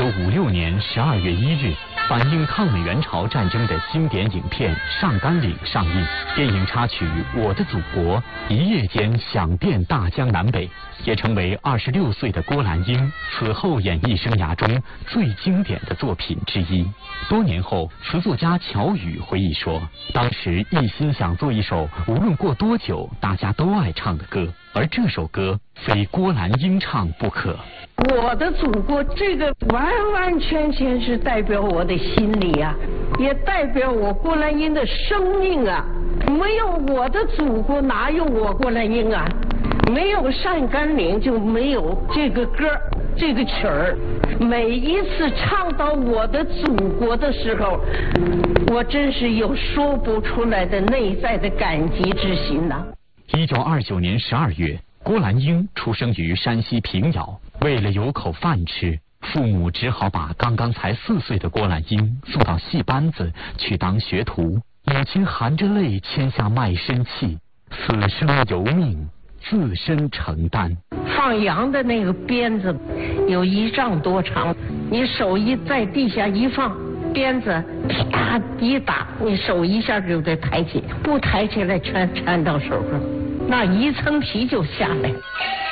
1956年12月1日，反映抗美援朝战争的经典影片《上甘岭》上映。电影插曲《我的祖国》一夜间响遍大江南北，也成为26岁的郭兰英此后演艺生涯中最经典的作品之一。多年后，词作家乔羽回忆说，当时一心想做一首无论过多久大家都爱唱的歌，而这首歌非郭兰英唱不可。 我的祖国，这个完完全全是代表我的心理啊，也代表我郭兰英的生命啊。没有我的祖国，哪有我郭兰英啊？没有上甘岭，就没有这个歌，这个曲儿。每一次唱到我的祖国的时候，我真是有说不出来的内在的感激之心呐。 1929年12月，郭兰英出生于山西平遥。为了有口饭吃，父母只好把刚刚才4岁的郭兰英送到戏班子去当学徒。母亲含着泪签下卖身契，此生由命，自身承担。 放羊的那个鞭子有1丈多长，你手一在地下一放，鞭子啪一打，你手一下就得抬起，不抬起来全缠到手上，那一层皮就下来。